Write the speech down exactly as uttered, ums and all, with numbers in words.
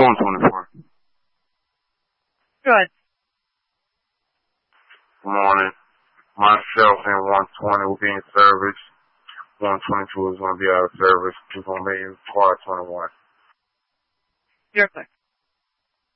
one twenty-four. Good. Good morning. Myself and one twenty will be in service. one twenty-two is going to be out of service. We're going to make it quad twenty-one. You're clear.